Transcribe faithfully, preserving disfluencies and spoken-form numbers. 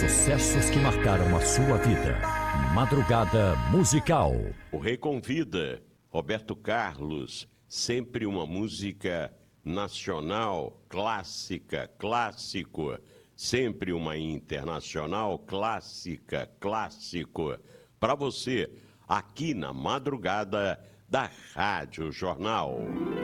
sucessos que marcaram a sua vida. Madrugada Musical. O Rei convida Roberto Carlos, sempre uma música nacional, clássica, clássico, sempre uma internacional, clássica, clássico, para você, aqui na madrugada da Rádio Jornal.